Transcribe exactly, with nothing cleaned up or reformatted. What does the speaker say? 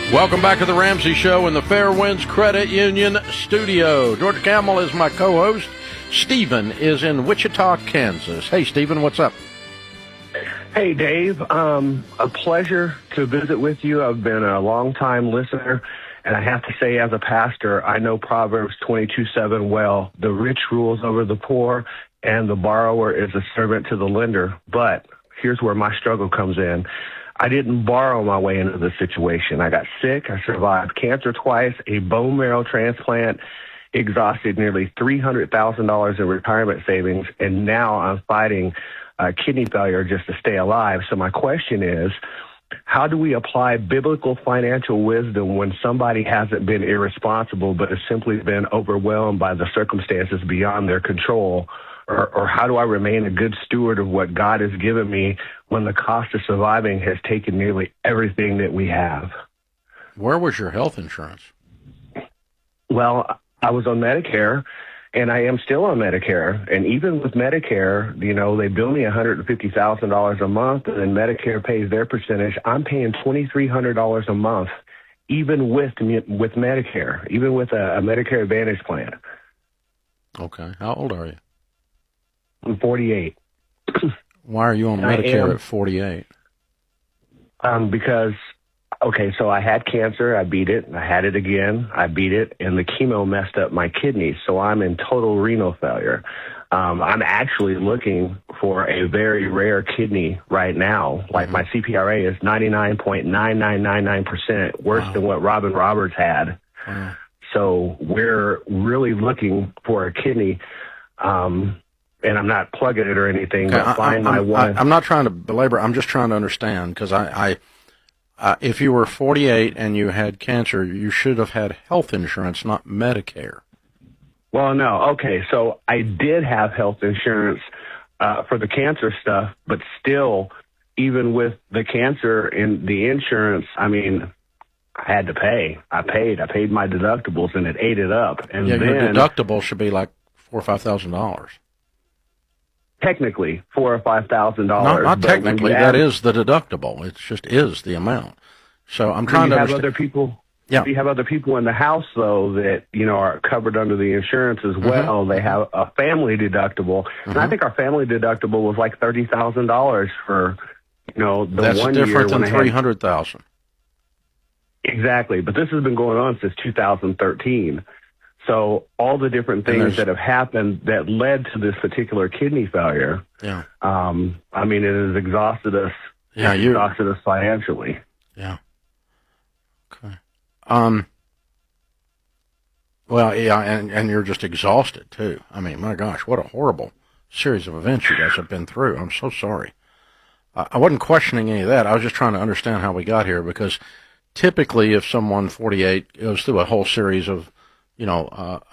Welcome back to the Ramsey Show in the Fairwinds Credit Union studio. George Camel is my co-host. Stephen is in Wichita, Kansas. Hey, Stephen, what's up? Hey, Dave. Um, a pleasure to visit with you. I've been a long-time listener, and I have to say, as a pastor, I know Proverbs twenty-two seven well. The rich rules over the poor, and the borrower is a servant to the lender. But here's where my struggle comes in. I didn't borrow my way into the situation. I got sick. I survived cancer twice, a bone marrow transplant, exhausted nearly three hundred thousand dollars in retirement savings, and now I'm fighting uh, kidney failure just to stay alive. So my question is, how do we apply biblical financial wisdom when somebody hasn't been irresponsible but has simply been overwhelmed by the circumstances beyond their control? Or, or how do I remain a good steward of what God has given me when the cost of surviving has taken nearly everything that we have? Where was your health insurance? Well, I was on Medicare, and I am still on Medicare. And even with Medicare, you know, they bill me one hundred fifty thousand dollars a month, and then Medicare pays their percentage. I'm paying two thousand three hundred dollars a month, even with with Medicare, even with a, a Medicare Advantage plan. Okay. How old are you? I'm forty-eight. Why are you on Medicare at forty-eight? Um, because, okay, so I had cancer. I beat it. I had it again. I beat it. And the chemo messed up my kidneys. So I'm in total renal failure. Um, I'm actually looking for a very rare kidney right now. Like mm-hmm. my C P R A is ninety-nine point nine nine nine nine percent, worse wow. than what Robin Roberts had. Wow. So we're really looking for a kidney. Um, And I'm not plugging it or anything, okay, but find I, my I'm, one. I, I'm not trying to belabor. I'm just trying to understand because I, I uh, if you were forty-eight and you had cancer, you should have had health insurance, not Medicare. Well, no. Okay, so I did have health insurance uh, for the cancer stuff, but still, even with the cancer and the insurance, I mean, I had to pay. I paid. I paid my deductibles, and it ate it up. And yeah, then, your deductible should be like four or five thousand dollars. Technically, four or five thousand dollars. Not, not technically. That is the deductible. It just is the amount. So I'm trying you to have understand. other people. Yeah. You have other people in the house though that you know are covered under the insurance as well. Mm-hmm. They have a family deductible, mm-hmm. and I think our family deductible was like thirty thousand dollars for you know the That's one year. That's different than three hundred thousand. Exactly, but this has been going on since two thousand thirteen. So all the different things that have happened that led to this particular kidney failure, yeah. Um, I mean, it has exhausted us. Yeah, it's you exhausted us financially. Yeah. Okay. Um. Well, yeah, and and you're just exhausted too. I mean, my gosh, what a horrible series of events you guys have been through. I'm so sorry. I, I wasn't questioning any of that. I was just trying to understand how we got here because typically, if someone forty-eight goes through a whole series of you know, uh,